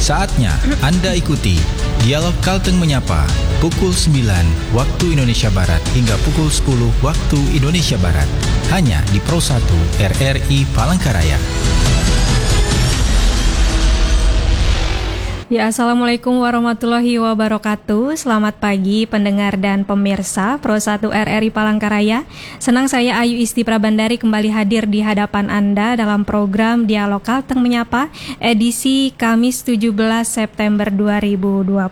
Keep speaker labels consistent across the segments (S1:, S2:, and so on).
S1: Saatnya Anda ikuti Dialog Kalteng Menyapa pukul 9 waktu Indonesia Barat hingga pukul 10 waktu Indonesia Barat. Hanya di Pro 1 RRI Palangkaraya.
S2: Ya, Assalamualaikum warahmatullahi wabarakatuh. Selamat pagi pendengar dan pemirsa Pro 1 RRI Palangkaraya. Senang saya Ayu Isti Prabandari kembali hadir di hadapan Anda dalam program Dialog Kalteng Menyapa edisi Kamis 17 September 2026.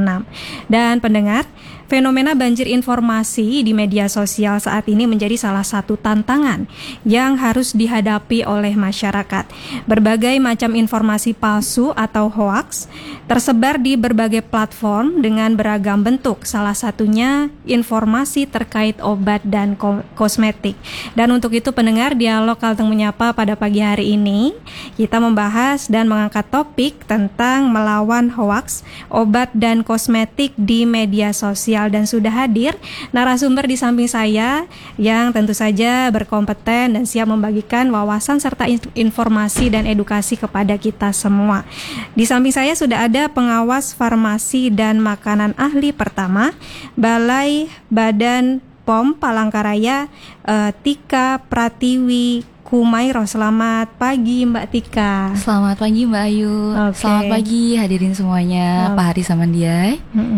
S2: Dan pendengar, fenomena banjir informasi di media sosial saat ini menjadi salah satu tantangan yang harus dihadapi oleh masyarakat. Berbagai macam informasi palsu atau hoaks tersebar di berbagai platform dengan beragam bentuk. Salah satunya informasi terkait obat dan kosmetik. Dan untuk itu pendengar Dialog Kalteng Menyapa pada pagi hari ini kita membahas dan mengangkat topik tentang melawan hoaks, obat dan kosmetik di media sosial. Dan sudah hadir narasumber di samping saya yang tentu saja berkompeten dan siap membagikan wawasan serta informasi dan edukasi kepada kita semua. Di samping saya sudah ada pengawas farmasi dan makanan ahli pertama Balai Badan POM Palangkaraya, Tika Pratiwi Kumairo. Selamat pagi Mbak Tika.
S3: Selamat pagi Mbak Ayu. Selamat pagi hadirin semuanya. Pak Hari Samandiai.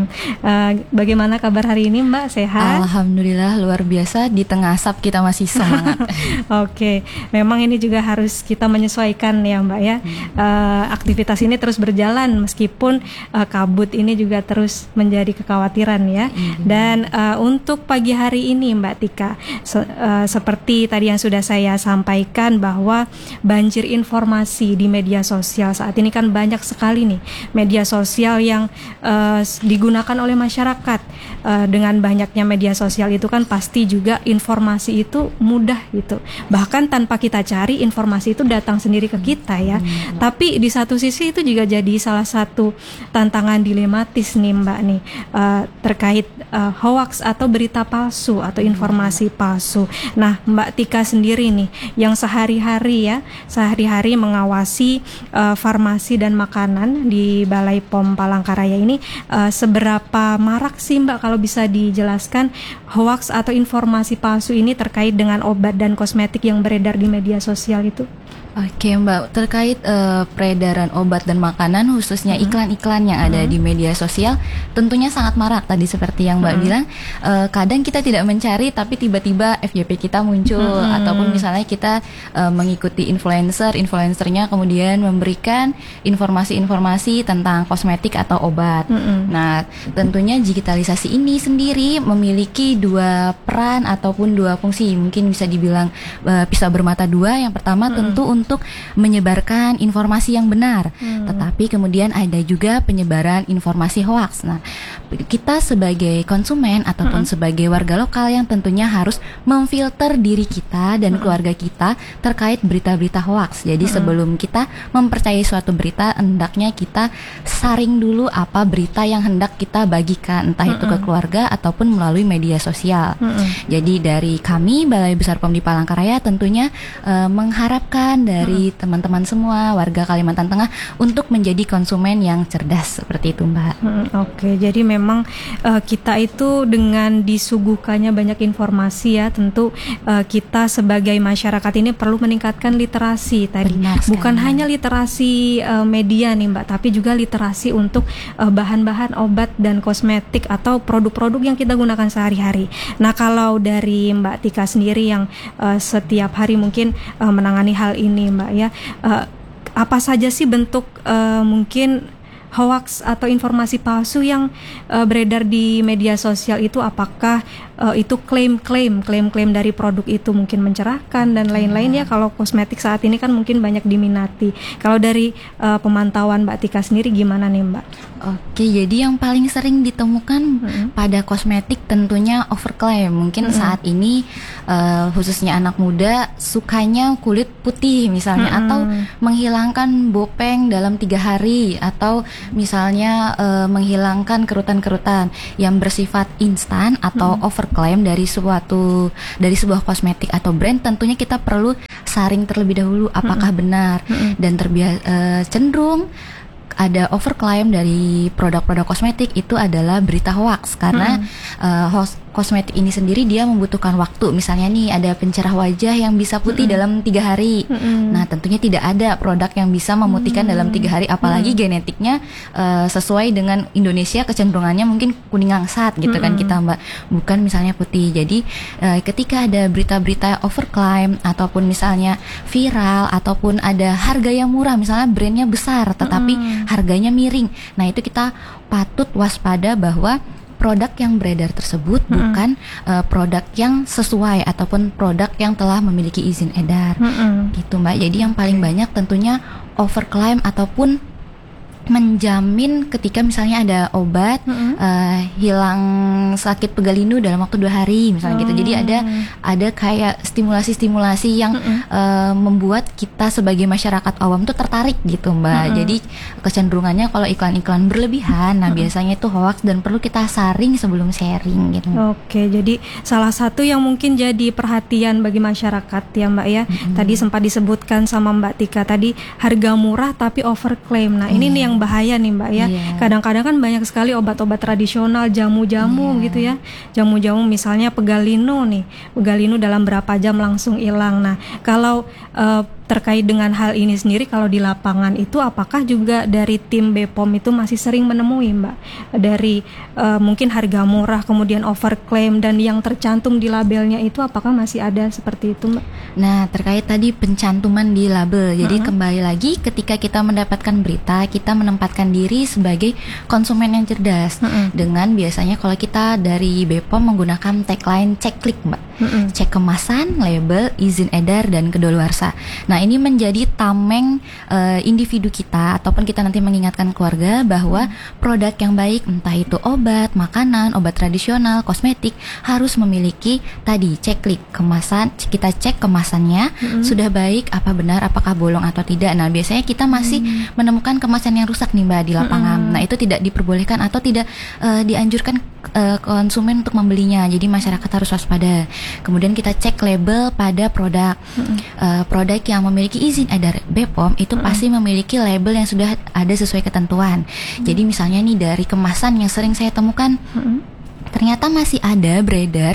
S2: Bagaimana kabar hari ini Mbak? Sehat?
S3: Alhamdulillah luar biasa. Di tengah asap kita masih semangat.
S2: Oke. Memang ini juga harus kita menyesuaikan ya Mbak ya. Aktivitas ini terus berjalan meskipun kabut ini juga terus menjadi kekhawatiran ya. Dan untuk pagi hari ini Mbak Tika, seperti tadi yang sudah saya sampaikan bahwa banjir informasi di media sosial saat ini kan banyak sekali nih media sosial yang digunakan oleh masyarakat. Dengan banyaknya media sosial itu kan pasti juga informasi itu mudah gitu. Bahkan tanpa kita cari informasi itu datang sendiri ke kita ya. Tapi di satu sisi itu juga jadi salah satu tantangan dilematis nih Mbak nih terkait hoax atau berita palsu atau informasi palsu. Nah Mbak Tika sendiri nih yang sehari-hari mengawasi farmasi dan makanan di Balai POM Palangkaraya ini, seberapa marak sih Mbak kalau bisa dijelaskan hoax atau informasi palsu ini terkait dengan obat dan kosmetik yang beredar di media sosial itu?
S3: Oke Mbak, terkait peredaran obat dan makanan khususnya iklan-iklan yang ada di media sosial tentunya sangat marak tadi seperti yang Mbak bilang. Kadang kita tidak mencari tapi tiba-tiba FYP kita muncul ataupun misalnya kita mengikuti influencernya kemudian memberikan informasi-informasi tentang kosmetik atau obat. Nah tentunya digitalisasi ini sendiri memiliki dua peran ataupun dua fungsi, mungkin bisa dibilang pisau bermata dua. Yang pertama tentu untuk menyebarkan informasi yang benar, tetapi kemudian ada juga penyebaran informasi hoaks. Nah, kita sebagai konsumen ataupun sebagai warga lokal yang tentunya harus memfilter diri kita dan keluarga kita terkait berita-berita hoaks. Jadi sebelum kita mempercayai suatu berita, hendaknya kita saring dulu apa berita yang hendak kita bagikan, entah itu ke keluarga ataupun melalui media sosial. Jadi dari kami Balai Besar POM di Palangkaraya tentunya mengharapkan dari teman-teman semua warga Kalimantan Tengah untuk menjadi konsumen yang cerdas seperti itu Mbak.
S2: Oke, jadi memang kita itu dengan disuguhkannya banyak informasi ya, tentu kita sebagai masyarakat ini perlu meningkatkan literasi tadi. Bukan hanya literasi media nih Mbak, tapi juga literasi untuk bahan-bahan obat dan kosmetik atau produk-produk yang kita gunakan sehari-hari. Nah kalau dari Mbak Tika sendiri yang setiap hari mungkin menangani hal ini Mbak ya, apa saja sih bentuk mungkin hoax atau informasi palsu yang beredar di media sosial itu? Apakah itu klaim-klaim dari produk itu mungkin mencerahkan dan lain-lain ya? Kalau kosmetik saat ini kan mungkin banyak diminati. Kalau dari pemantauan Mbak Tika sendiri gimana nih Mbak?
S3: Oke, jadi yang paling sering ditemukan pada kosmetik tentunya overclaim. Mungkin saat ini khususnya anak muda sukanya kulit putih misalnya, atau menghilangkan bopeng dalam 3 hari, atau misalnya menghilangkan kerutan-kerutan yang bersifat instan atau overclaim dari sebuah kosmetik atau brand. Tentunya kita perlu saring terlebih dahulu apakah benar dan cenderung ada overclaim dari produk-produk kosmetik itu adalah berita hoax karena kosmetik ini sendiri dia membutuhkan waktu. Misalnya nih ada pencerah wajah yang bisa putih dalam 3 hari. Nah tentunya tidak ada produk yang bisa memutihkan dalam 3 hari, apalagi genetiknya sesuai dengan Indonesia, kecenderungannya mungkin kuning angsat gitu kan kita Mbak, bukan misalnya putih. Jadi ketika ada berita-berita overclaim ataupun misalnya viral ataupun ada harga yang murah, misalnya brandnya besar tetapi harganya miring, nah itu kita patut waspada bahwa produk yang beredar tersebut bukan produk yang sesuai ataupun produk yang telah memiliki izin edar gitu Mbak. Jadi yang paling banyak tentunya overclaim ataupun menjamin ketika misalnya ada obat hilang sakit pegal lindu dalam waktu 2 hari misalnya gitu. Jadi ada kayak stimulasi-stimulasi yang membuat kita sebagai masyarakat awam tuh tertarik gitu Mbak. Jadi kecenderungannya kalau iklan-iklan berlebihan, nah biasanya itu hoax dan perlu kita saring sebelum sharing gitu.
S2: Oke, jadi salah satu yang mungkin jadi perhatian bagi masyarakat ya Mbak ya. Tadi sempat disebutkan sama Mbak Tika tadi harga murah tapi overclaim. Nah ini nih yang bahaya nih Mbak ya. Kadang-kadang kan banyak sekali obat-obat tradisional, jamu-jamu gitu ya. Jamu-jamu misalnya pegalino nih. Pegalino dalam berapa jam langsung hilang. Nah, kalau terkait dengan hal ini sendiri kalau di lapangan itu apakah juga dari tim BPOM itu masih sering menemui Mbak dari mungkin harga murah kemudian overclaim dan yang tercantum di labelnya itu apakah masih ada seperti itu Mbak?
S3: Nah terkait tadi pencantuman di label, jadi kembali lagi ketika kita mendapatkan berita kita menempatkan diri sebagai konsumen yang cerdas dengan biasanya kalau kita dari BPOM menggunakan tagline cek klik Mbak, cek kemasan, label, izin edar dan kedaluarsa. Nah ini menjadi tameng individu kita ataupun kita nanti mengingatkan keluarga bahwa produk yang baik entah itu obat, makanan, obat tradisional, kosmetik harus memiliki tadi ceklik kemasan. Kita cek kemasannya sudah baik, apa benar, apakah bolong atau tidak. Nah biasanya kita masih menemukan kemasan yang rusak nih Mbak di lapangan. Nah itu tidak diperbolehkan atau tidak dianjurkan konsumen untuk membelinya. Jadi masyarakat harus waspada. Kemudian kita cek label pada produk. Produk yang memiliki izin edar BPOM itu pasti memiliki label yang sudah ada sesuai ketentuan. Jadi misalnya nih dari kemasan yang sering saya temukan ternyata masih ada beredar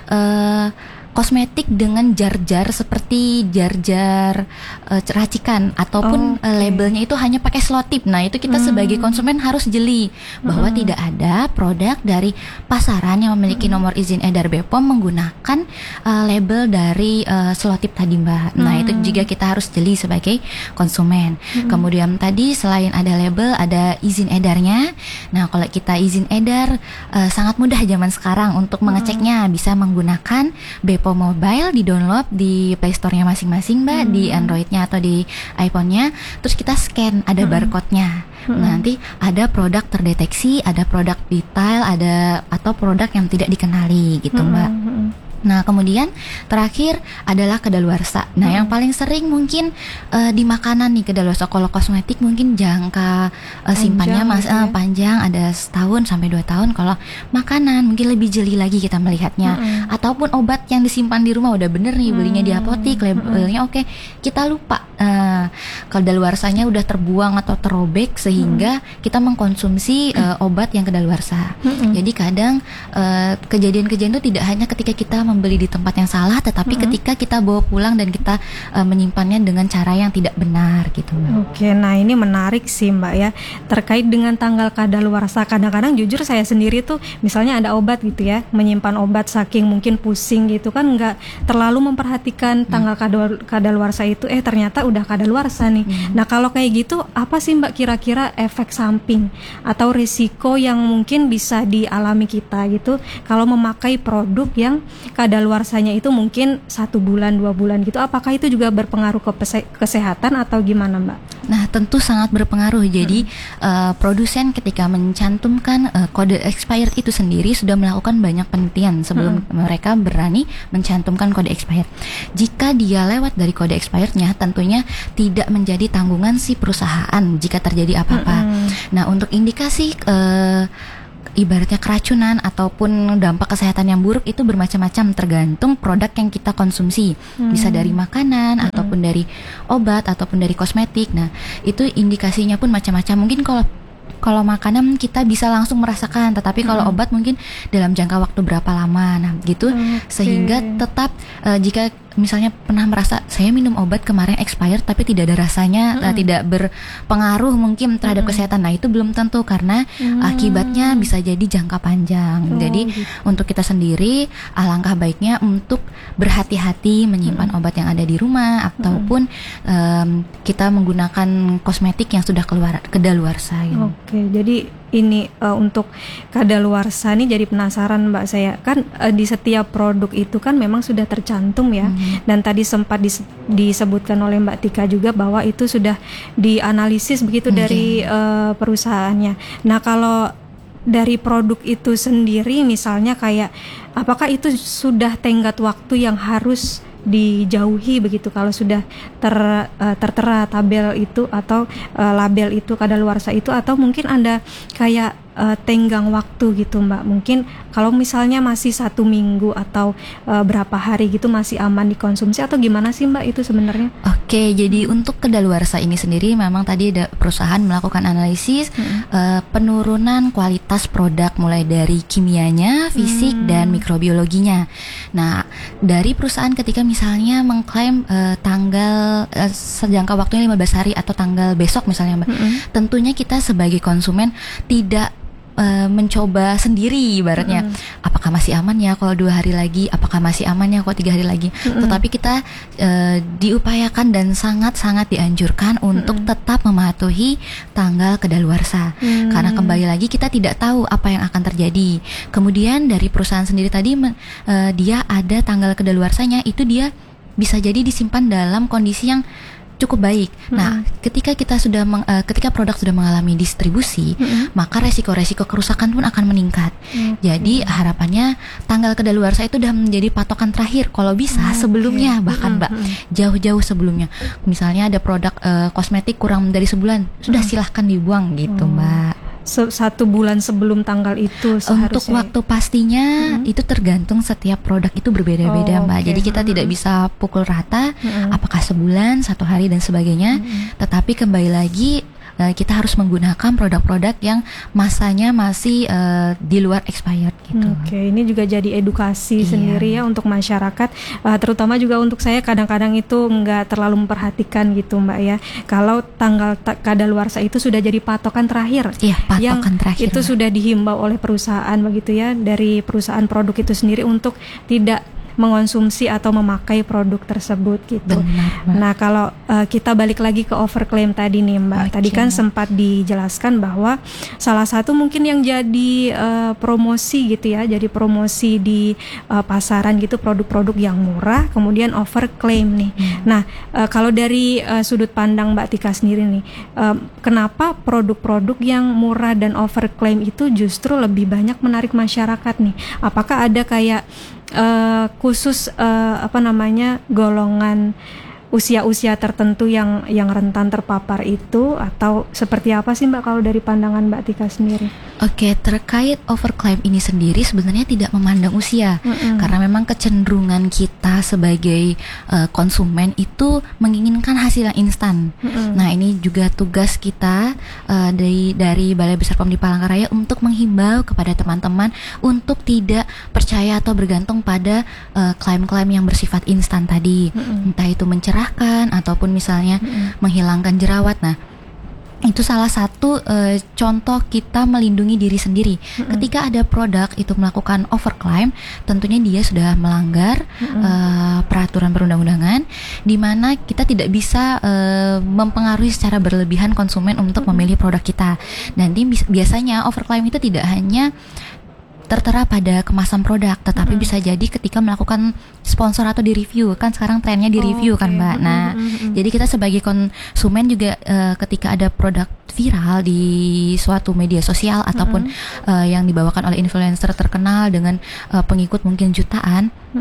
S3: kosmetik dengan jar-jar seperti jar-jar racikan ataupun labelnya itu hanya pakai selotip. Nah itu kita sebagai konsumen harus jeli bahwa tidak ada produk dari pasaran yang memiliki nomor izin edar BPOM menggunakan label dari selotip tadi Mbak. Nah itu juga kita harus jeli sebagai konsumen. Kemudian tadi selain ada label ada izin edarnya. Nah kalau kita izin edar sangat mudah zaman sekarang untuk mengeceknya, bisa menggunakan BPOM Mobile, di-download di Play Store-nya masing-masing Mbak, di Android-nya atau di iPhone-nya. Terus kita scan, ada barcode-nya. Nanti ada produk terdeteksi, ada produk detail, ada atau produk yang tidak dikenali gitu Mbak. Nah kemudian terakhir adalah kedaluarsa. Nah yang paling sering mungkin di makanan nih kedaluarsa. Kalau kosmetik mungkin jangka simpannya panjang, ada 1 tahun sampai 2 tahun. Kalau makanan mungkin lebih jeli lagi kita melihatnya. Ataupun obat yang disimpan di rumah udah bener nih belinya di apotik, labelnya oke, kita lupa kedaluarsanya udah terbuang atau terobek sehingga kita mengkonsumsi obat yang kedaluarsa. Jadi kadang kejadian-kejadian itu tidak hanya ketika kita membeli di tempat yang salah, tetapi ketika kita bawa pulang dan kita menyimpannya dengan cara yang tidak benar gitu Mbak.
S2: Oke, nah ini menarik sih Mbak ya, terkait dengan tanggal kadaluarsa. Kadang-kadang jujur saya sendiri tuh misalnya ada obat gitu ya, menyimpan obat saking mungkin pusing gitu kan nggak terlalu memperhatikan tanggal kadaluarsa itu, ternyata udah kadaluarsa nih. Nah kalau kayak gitu apa sih Mbak kira-kira efek samping atau risiko yang mungkin bisa dialami kita gitu kalau memakai produk yang kadaluarsanya itu mungkin 1 bulan 2 bulan gitu, apakah itu juga berpengaruh ke kesehatan atau gimana Mbak?
S3: Nah tentu sangat berpengaruh. Jadi produsen ketika mencantumkan kode expired itu sendiri sudah melakukan banyak penelitian sebelum mereka berani mencantumkan kode expired. Jika dia lewat dari kode expirednya tentunya tidak menjadi tanggungan si perusahaan jika terjadi apa-apa. Nah untuk indikasi ibaratnya keracunan ataupun dampak kesehatan yang buruk itu bermacam-macam tergantung produk yang kita konsumsi. Bisa dari makanan ataupun dari obat ataupun dari kosmetik. Nah, itu indikasinya pun macam-macam. Mungkin kalau makanan kita bisa langsung merasakan, tetapi kalau obat mungkin dalam jangka waktu berapa lama. Nah, gitu. Sehingga tetap jika misalnya pernah merasa saya minum obat kemarin expired tapi tidak ada rasanya, tidak berpengaruh mungkin terhadap kesehatan. Nah, itu belum tentu karena akibatnya bisa jadi jangka panjang. Jadi untuk kita sendiri alangkah baiknya untuk berhati-hati menyimpan obat yang ada di rumah ataupun kita menggunakan kosmetik yang sudah kedaluarsa gitu.
S2: Oke, jadi ini untuk kadaluarsa ini jadi penasaran Mbak saya. Kan di setiap produk itu kan memang sudah tercantum ya. Dan tadi sempat disebutkan oleh Mbak Tika juga bahwa itu sudah dianalisis begitu dari perusahaannya. Nah, kalau dari produk itu sendiri misalnya kayak apakah itu sudah tenggat waktu yang harus dijauhi begitu kalau sudah tertera tabel itu atau label itu kadaluarsa itu, atau mungkin ada kayak tenggang waktu gitu Mbak, mungkin kalau misalnya masih 1 minggu atau berapa hari gitu masih aman dikonsumsi atau gimana sih Mbak itu sebenarnya?
S3: Oke, jadi untuk kadaluarsa ini sendiri memang tadi ada perusahaan melakukan analisis penurunan kualitas produk mulai dari kimianya, fisik dan mikrobiologinya. Nah, dari perusahaan ketika misalnya mengklaim tanggal sejangka waktunya 15 hari atau tanggal besok misalnya Mbak, tentunya kita sebagai konsumen tidak mencoba sendiri ibaratnya, apakah masih aman ya kalau 2 hari lagi, apakah masih aman ya kalau 3 hari lagi. Tetapi kita diupayakan dan sangat-sangat dianjurkan untuk tetap mematuhi tanggal kadaluarsa, karena kembali lagi kita tidak tahu apa yang akan terjadi. Kemudian dari perusahaan sendiri tadi dia ada tanggal kadaluarsanya, itu dia bisa jadi disimpan dalam kondisi yang cukup baik. Nah, ketika ketika produk sudah mengalami distribusi, maka resiko-resiko kerusakan pun akan meningkat. Jadi harapannya tanggal kadaluarsa itu sudah menjadi patokan terakhir. Kalau bisa sebelumnya, bahkan Mbak, jauh-jauh sebelumnya. Misalnya ada produk kosmetik kurang dari sebulan, sudah silahkan dibuang gitu Mbak.
S2: 1 bulan sebelum tanggal itu seharusnya.
S3: Untuk waktu pastinya itu tergantung setiap produk itu berbeda-beda Mbak. Jadi kita tidak bisa pukul rata apakah sebulan, 1 hari dan sebagainya. Tetapi kembali lagi kita harus menggunakan produk-produk yang masanya masih di luar expired gitu.
S2: Oke, ini juga jadi edukasi sendiri ya untuk masyarakat, terutama juga untuk saya kadang-kadang itu nggak terlalu memperhatikan gitu Mbak ya. Kalau tanggal kadaluarsa itu sudah jadi patokan terakhir,
S3: patokan
S2: yang
S3: terakhir
S2: itu sudah dihimbau oleh perusahaan begitu ya, dari perusahaan produk itu sendiri untuk tidak mengonsumsi atau memakai produk tersebut gitu.
S3: Benar, Mbak.
S2: Nah, kalau kita balik lagi ke overclaim tadi nih Mbak, tadi kan sempat dijelaskan bahwa salah satu mungkin yang jadi promosi gitu ya, jadi promosi di pasaran gitu produk-produk yang murah kemudian overclaim nih. Nah, kalau dari sudut pandang Mbak Tika sendiri nih, kenapa produk-produk yang murah dan overclaim itu justru lebih banyak menarik masyarakat nih? Apakah ada kayak khusus golongan usia-usia tertentu yang rentan terpapar itu, atau seperti apa sih Mbak kalau dari pandangan Mbak Tika sendiri?
S3: Oke, terkait overclaim ini sendiri sebenarnya tidak memandang usia, karena memang kecenderungan kita sebagai konsumen itu menginginkan hasil yang instan. Nah, ini juga tugas kita dari Balai Besar Pemdi Palangkaraya untuk menghimbau kepada teman-teman untuk tidak percaya atau bergantung pada klaim-klaim yang bersifat instan tadi, entah itu mencerahkan ataupun misalnya menghilangkan jerawat. Nah, itu salah satu contoh kita melindungi diri sendiri. Ketika ada produk itu melakukan overclaim, tentunya dia sudah melanggar peraturan perundang-undangan, di mana kita tidak bisa mempengaruhi secara berlebihan konsumen untuk memilih produk kita. Nanti biasanya overclaim itu tidak hanya tertera pada kemasan produk, tetapi bisa jadi ketika melakukan sponsor atau di review, kan sekarang trennya di review kan Mbak. Nah, jadi kita sebagai konsumen juga ketika ada produk viral di suatu media sosial ataupun yang dibawakan oleh influencer terkenal dengan pengikut mungkin jutaan,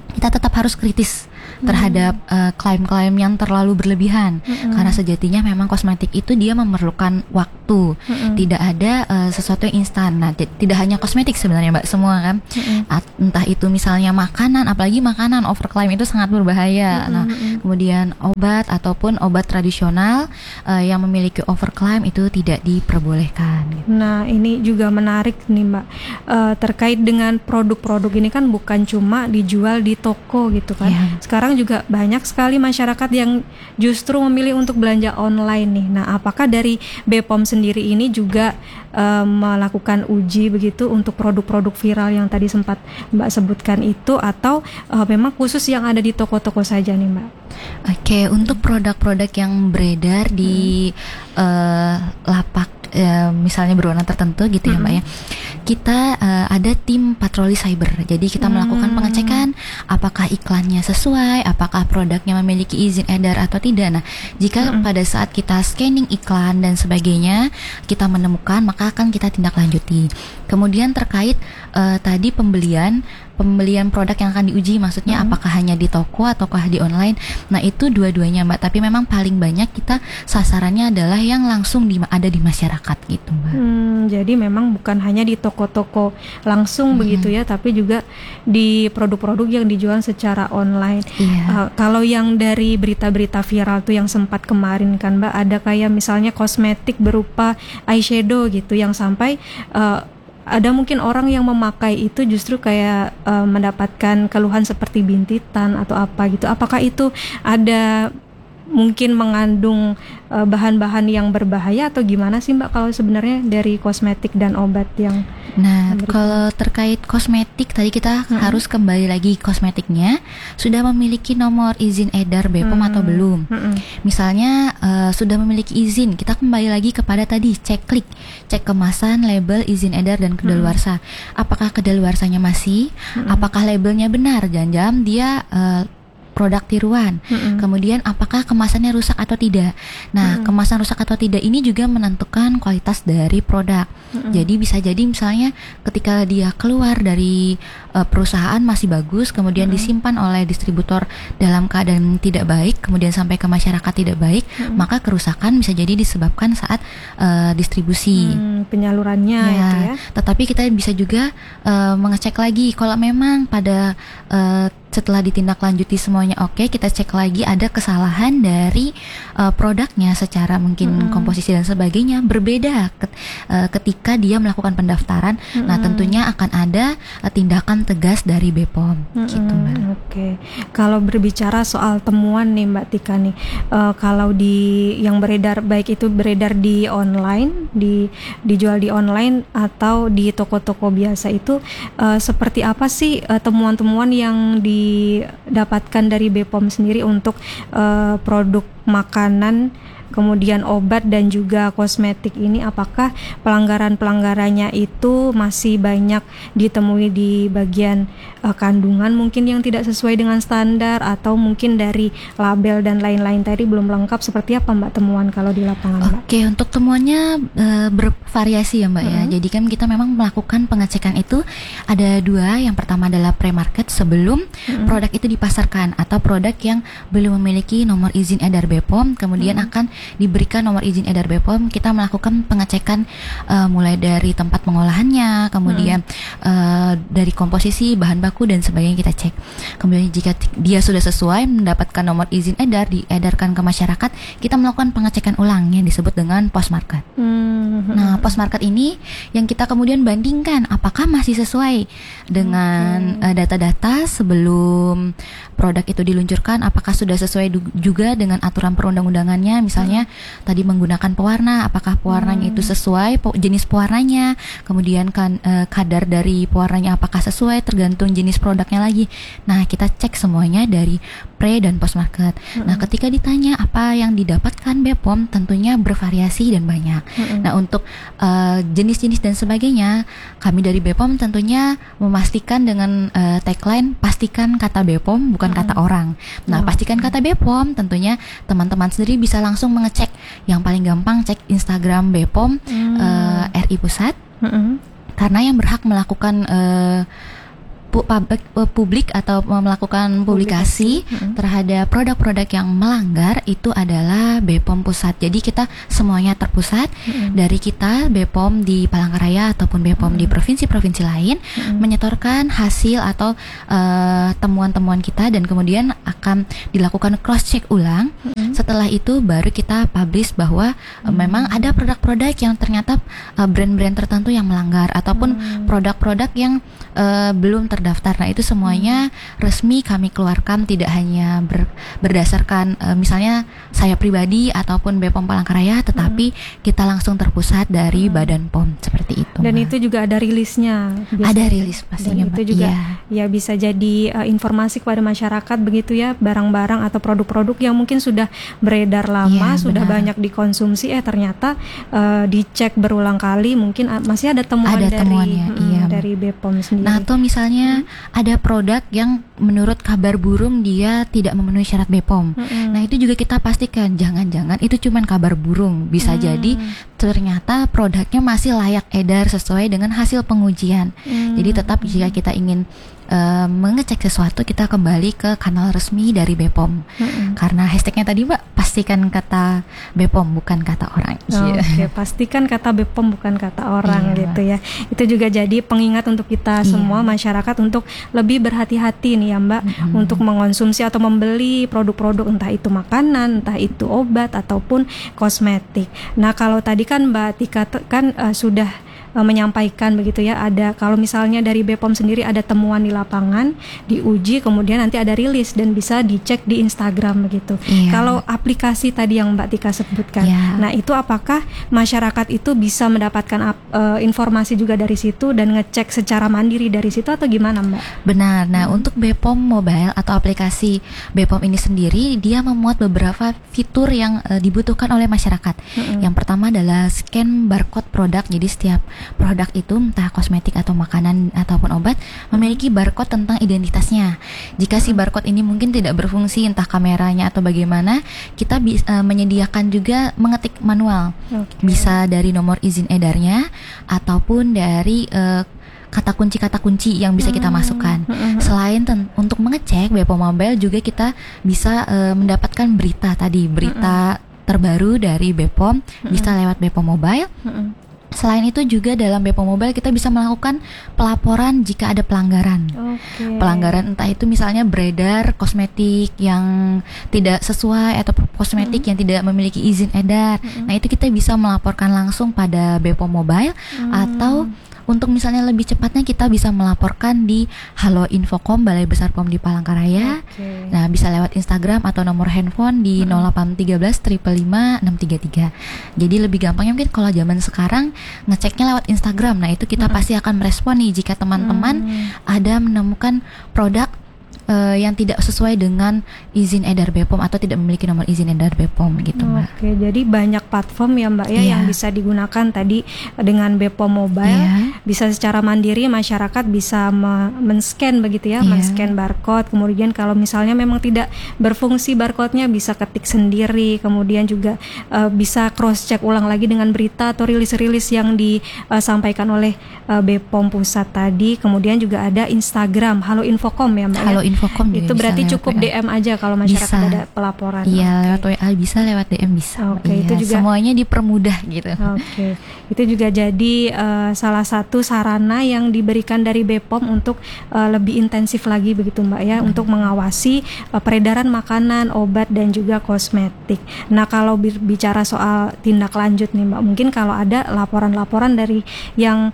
S3: kita tetap harus kritis terhadap klaim-klaim yang terlalu berlebihan, karena sejatinya memang kosmetik itu dia memerlukan waktu, tidak ada sesuatu yang instan. Nah, tidak hanya kosmetik sebenarnya Mbak, semua kan, entah itu misalnya makanan, apalagi makanan overclaim itu sangat berbahaya. Nah, kemudian obat ataupun obat tradisional yang memiliki overclaim itu tidak diperbolehkan.
S2: Nah, ini juga menarik nih Mbak, terkait dengan produk-produk ini kan bukan cuma dijual di toko gitu kan. Sekarang juga banyak sekali masyarakat yang justru memilih untuk belanja online nih. Nah, apakah dari BPOM sendiri ini juga melakukan uji begitu untuk produk-produk viral yang tadi sempat Mbak sebutkan itu, atau memang khusus yang ada di toko-toko saja nih Mbak?
S3: Oke, untuk produk-produk yang beredar di lapak misalnya berwarna tertentu gitu ya Mbak ya, kita ada tim patroli cyber. Jadi kita melakukan pengecekan apakah iklannya sesuai, apakah produknya memiliki izin edar atau tidak. Nah, jika pada saat kita scanning iklan dan sebagainya kita menemukan, maka akan kita tindak lanjuti. Kemudian terkait tadi pembelian produk yang akan diuji, maksudnya apakah hanya di toko ataukah di online. Nah, itu dua-duanya Mbak, tapi memang paling banyak kita sasarannya adalah yang langsung ada di masyarakat gitu Mbak.
S2: Jadi memang bukan hanya di toko-toko langsung begitu ya, tapi juga di produk-produk yang dijual secara online. Kalau yang dari berita-berita viral tuh yang sempat kemarin kan Mbak, ada kayak misalnya kosmetik berupa eyeshadow gitu yang sampai ada mungkin orang yang memakai itu justru kayak mendapatkan keluhan seperti bintitan atau apa gitu. Apakah itu ada mungkin mengandung bahan-bahan yang berbahaya atau gimana sih Mbak kalau sebenarnya dari kosmetik dan obat yang
S3: kalau terkait kosmetik tadi kita harus kembali lagi kosmetiknya sudah memiliki nomor izin edar BPOM atau belum. Misalnya sudah memiliki izin, kita kembali lagi kepada tadi cek kemasan, label, izin edar dan kedaluarsa. Apakah kedaluarsanya masih? Apakah labelnya benar? Jangan-jangan dia produk tiruan. Kemudian apakah kemasannya rusak atau tidak. Nah, kemasan rusak atau tidak ini juga menentukan kualitas dari produk. Jadi bisa jadi misalnya ketika dia keluar dari perusahaan masih bagus, kemudian disimpan oleh distributor dalam keadaan tidak baik, kemudian sampai ke masyarakat tidak baik, maka kerusakan bisa jadi disebabkan saat distribusi.
S2: Penyalurannya itu ya.
S3: Tetapi kita bisa juga mengecek lagi kalau memang pada setelah ditindaklanjuti semuanya oke, kita cek lagi ada kesalahan dari produknya secara mungkin komposisi dan sebagainya berbeda ketika dia melakukan pendaftaran. Nah, tentunya akan ada tindakan tegas dari BPOM gitu Mbak.
S2: Oke. Kalau berbicara soal temuan nih Mbak Tika nih, kalau di yang beredar, baik itu beredar di online, dijual di online atau di toko-toko biasa itu, seperti apa sih temuan-temuan yang didapatkan dari BPOM sendiri untuk produk makanan, kemudian obat dan juga kosmetik ini? Apakah pelanggaran-pelanggarannya itu masih banyak ditemui di bagian kandungan mungkin yang tidak sesuai dengan standar, atau mungkin dari label dan lain-lain tadi belum lengkap? Seperti apa Mbak temuan kalau di lapangan Mbak?
S3: Oke, untuk temuannya bervariasi ya Mbak ya. Jadi kan kita memang melakukan pengecekan itu ada dua. Yang pertama adalah pre-market, sebelum produk itu dipasarkan, atau produk yang belum memiliki nomor izin edar BPOM, kemudian akan diberikan nomor izin edar BPOM. Kita melakukan pengecekan mulai dari tempat pengolahannya, kemudian dari komposisi, bahan baku dan sebagainya kita cek. Kemudian jika dia sudah sesuai mendapatkan nomor izin edar, diedarkan ke masyarakat, kita melakukan pengecekan ulang yang disebut dengan post market. Nah, post market ini yang kita kemudian bandingkan apakah masih sesuai dengan data-data sebelum produk itu diluncurkan, apakah sudah sesuai juga dengan aturan perundang-undangannya. Misalnya tadi menggunakan pewarna, apakah pewarnanya itu sesuai jenis pewarnanya, kemudian kadar dari pewarnanya apakah sesuai, tergantung jenis produknya lagi. Nah, kita cek semuanya dari pre dan post market. Nah, ketika ditanya apa yang didapatkan BPOM, tentunya bervariasi dan banyak. Nah, untuk jenis-jenis dan sebagainya, kami dari BPOM tentunya memastikan dengan tagline pastikan kata BPOM bukan kata orang. Nah, pastikan kata BPOM, tentunya teman-teman sendiri bisa langsung mengecek. Yang paling gampang cek Instagram BPOM RI Pusat. Karena yang berhak melakukan publik atau melakukan publikasi terhadap produk-produk yang melanggar itu adalah BPOM pusat. Jadi kita semuanya terpusat dari kita BPOM di Palangkaraya ataupun BPOM di provinsi-provinsi lain menyetorkan hasil atau temuan-temuan kita dan kemudian akan dilakukan cross check ulang. Setelah itu baru kita publish bahwa memang ada produk-produk yang ternyata brand-brand tertentu yang melanggar ataupun produk-produk yang belum terdaftar. Nah itu semuanya resmi kami keluarkan, tidak hanya berdasarkan misalnya saya pribadi ataupun BPOM Palangkaraya, tetapi kita langsung terpusat dari Badan POM seperti itu.
S2: Dan itu juga ada rilisnya.
S3: Ada rilis pastinya.
S2: Dan itu juga ya bisa jadi informasi kepada masyarakat begitu ya, barang-barang atau produk-produk yang mungkin sudah beredar lama, sudah banyak dikonsumsi, ternyata dicek berulang kali mungkin masih ada temuan dari BPOM sendiri.
S3: Nah atau misalnya ada produk yang menurut kabar burung dia tidak memenuhi syarat BPOM. Nah itu juga kita pastikan jangan-jangan itu cuma kabar burung, bisa jadi ternyata produknya masih layak edar sesuai dengan hasil pengujian. Jadi tetap jika kita ingin mengecek sesuatu, kita kembali ke kanal resmi dari BPOM. Karena hashtagnya tadi Mbak, pastikan kata BPOM bukan kata orang.
S2: Oke, pastikan kata BPOM bukan kata orang gitu ya. Itu juga jadi pengingat untuk kita semua masyarakat untuk lebih berhati-hati nih ya Mbak, untuk mengonsumsi atau membeli produk-produk entah itu makanan, entah itu obat ataupun kosmetik. Nah kalau tadi kan Mbak Tika kan sudah menyampaikan begitu ya, ada kalau misalnya dari BPOM sendiri ada temuan di lapangan, diuji, kemudian nanti ada rilis dan bisa dicek di Instagram begitu. Kalau aplikasi tadi yang Mbak Tika sebutkan, nah itu apakah masyarakat itu bisa mendapatkan informasi juga dari situ dan ngecek secara mandiri dari situ atau gimana Mbak?
S3: Benar. Nah untuk BPOM Mobile atau aplikasi BPOM ini sendiri, dia memuat beberapa fitur yang dibutuhkan oleh masyarakat. Yang pertama adalah scan barcode produk. Jadi setiap produk itu entah kosmetik atau makanan ataupun obat memiliki barcode tentang identitasnya. Jika si barcode ini mungkin tidak berfungsi, entah kameranya atau bagaimana, kita menyediakan juga mengetik manual. Bisa dari nomor izin edarnya ataupun dari kata kunci yang bisa kita masukkan. Selain untuk mengecek BPOM Mobile, juga kita bisa mendapatkan berita terbaru dari BPOM, bisa lewat BPOM Mobile. Selain itu juga dalam BPOM Mobile kita bisa melakukan pelaporan jika ada pelanggaran. Pelanggaran entah itu misalnya beredar kosmetik yang tidak sesuai atau kosmetik yang tidak memiliki izin edar. Nah itu kita bisa melaporkan langsung pada BPOM Mobile, atau untuk misalnya lebih cepatnya kita bisa melaporkan di Halo Infocom Balai Besar POM di Palangkaraya. Nah bisa lewat Instagram atau nomor handphone di 0813 555 633. Jadi lebih gampangnya mungkin kalau zaman sekarang ngeceknya lewat Instagram. Nah itu kita pasti akan merespon nih jika teman-teman ada menemukan produk yang tidak sesuai dengan izin edar BPOM atau tidak memiliki nomor izin edar BPOM gitu Mbak.
S2: Oke, jadi banyak platform ya Mbak ya yang bisa digunakan tadi dengan BPOM Mobile. Bisa secara mandiri masyarakat bisa men-scan begitu ya, men-scan barcode. Kemudian kalau misalnya memang tidak berfungsi barcode-nya bisa ketik sendiri. Kemudian juga bisa cross check ulang lagi dengan berita atau rilis-rilis yang disampaikan oleh BPOM pusat tadi. Kemudian juga ada Instagram Halo Infocom ya Mbak. Halo Infocom itu berarti cukup DM aja kalau masyarakat ada pelaporan.
S3: Lewat WA bisa, lewat DM bisa.
S2: Itu juga
S3: semuanya dipermudah gitu.
S2: Itu juga jadi salah satu sarana yang diberikan dari BPOM untuk lebih intensif lagi begitu Mbak ya, untuk mengawasi peredaran makanan, obat dan juga kosmetik. Nah kalau bicara soal tindak lanjut nih Mbak, mungkin kalau ada laporan-laporan dari yang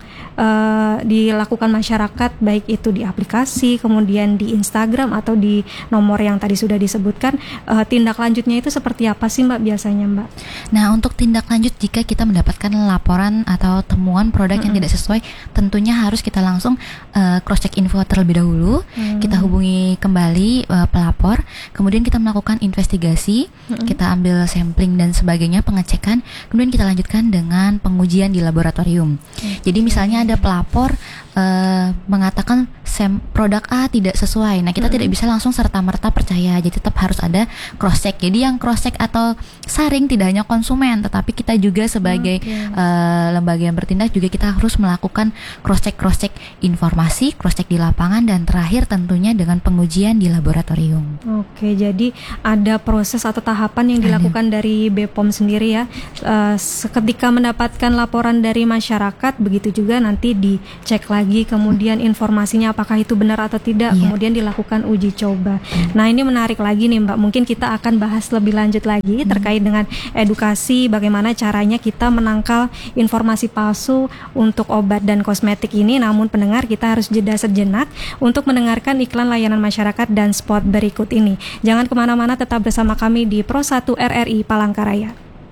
S2: dilakukan masyarakat, baik itu di aplikasi, kemudian di Instagram atau di nomor yang tadi sudah disebutkan, tindak lanjutnya itu seperti apa sih Mbak biasanya Mbak?
S3: Nah untuk tindak lanjut jika kita mendapatkan laporan atau temuan produk yang tidak sesuai, tentunya harus kita langsung cross check info terlebih dahulu. Kita hubungi kembali pelapor, kemudian kita melakukan investigasi, kita ambil sampling dan sebagainya, pengecekan, kemudian kita lanjutkan dengan pengujian di laboratorium. Jadi misalnya ada pelapor mengatakan produk A tidak sesuai. Nah, kita tidak bisa langsung serta-merta percaya. Jadi tetap harus ada cross check. Jadi yang cross check atau saring tidak hanya konsumen, tetapi kita juga sebagai lembaga yang bertindak juga kita harus melakukan cross check informasi, cross check di lapangan, dan terakhir tentunya dengan pengujian di laboratorium.
S2: Oke, jadi ada proses atau tahapan yang dilakukan dari BPOM sendiri ya. Ketika mendapatkan laporan dari masyarakat, begitu juga nanti dicek lagi kemudian informasinya apakah itu benar atau tidak, kemudian dilakukan uji coba. Nah, ini menarik lagi nih Mbak, mungkin kita akan bahas lebih lanjut lagi terkait dengan edukasi bagaimana caranya kita menangkal informasi palsu untuk obat dan kosmetik ini. Namun pendengar, kita harus jeda sejenak untuk mendengarkan iklan layanan masyarakat dan spot berikut ini. Jangan kemana-mana, tetap bersama kami di Pro 1 RRI Palangkaraya.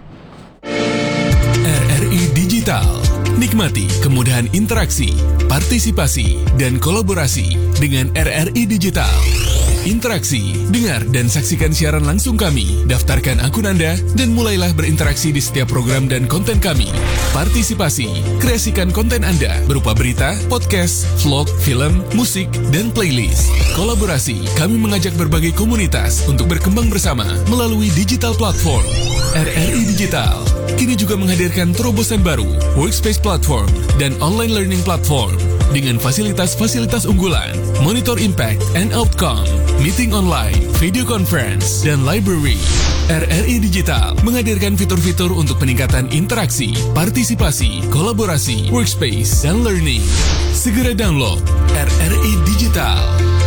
S4: RRI Digital. Nikmati kemudahan interaksi, partisipasi, dan kolaborasi dengan RRI Digital. Interaksi, dengar dan saksikan siaran langsung kami, daftarkan akun Anda, dan mulailah berinteraksi di setiap program dan konten kami. Partisipasi, kreasikan konten Anda berupa berita, podcast, vlog, film, musik, dan playlist. Kolaborasi, kami mengajak berbagai komunitas untuk berkembang bersama melalui digital platform. RRI Digital kini juga menghadirkan terobosan baru, workspace platform, dan online learning platform dengan fasilitas-fasilitas unggulan, monitor impact and outcome, meeting online, video conference, dan library. RRI Digital menghadirkan fitur-fitur untuk peningkatan interaksi, partisipasi, kolaborasi, workspace, dan learning. Segera download RRI Digital.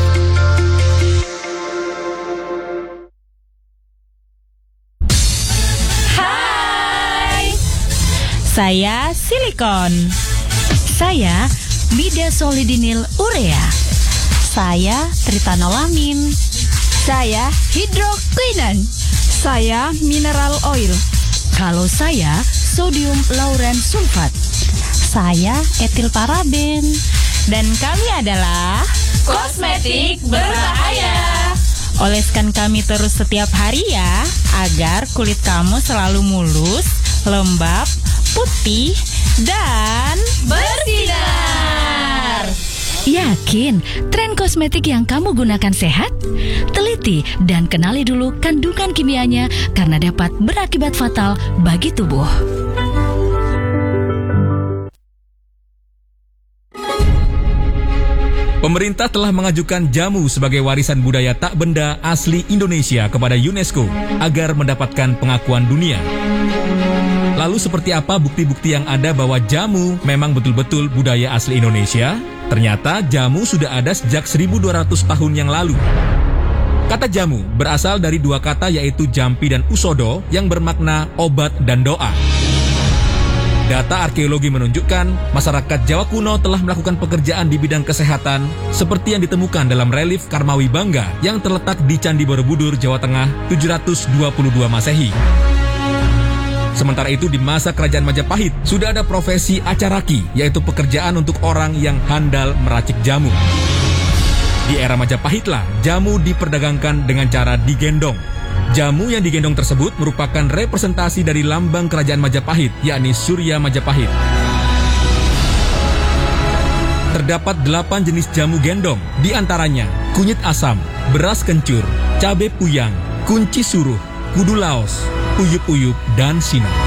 S5: Saya silikon. Saya midasolidinil urea. Saya tritanolamin. Saya hidroquinon. Saya mineral oil. Kalau saya sodium lauren sulfat. Saya etil paraben. Dan kami adalah kosmetik berbahaya. Oleskan kami terus setiap hari ya, agar kulit kamu selalu mulus, lembab, putih, dan bersinar.
S6: Yakin tren kosmetik yang kamu gunakan sehat? Teliti dan kenali dulu kandungan kimianya karena dapat berakibat fatal bagi tubuh.
S7: Pemerintah telah mengajukan jamu sebagai warisan budaya tak benda asli Indonesia kepada UNESCO agar mendapatkan pengakuan dunia. Lalu seperti apa bukti-bukti yang ada bahwa jamu memang betul-betul budaya asli Indonesia? Ternyata jamu sudah ada sejak 1200 tahun yang lalu. Kata jamu berasal dari dua kata yaitu jampi dan usodo yang bermakna obat dan doa. Data arkeologi menunjukkan masyarakat Jawa kuno telah melakukan pekerjaan di bidang kesehatan seperti yang ditemukan dalam relief Karmawi Bangga yang terletak di Candi Borobudur, Jawa Tengah 722 Masehi. Sementara itu di masa Kerajaan Majapahit sudah ada profesi acaraki, yaitu pekerjaan untuk orang yang handal meracik jamu. Di era Majapahitlah jamu diperdagangkan dengan cara digendong. Jamu yang digendong tersebut merupakan representasi dari lambang Kerajaan Majapahit, yakni Surya Majapahit. Terdapat 8 jenis jamu gendong, di antaranya kunyit asam, beras kencur, cabai puyang, kunci suruh, kudu laos, uyup-uyup, dan sinap.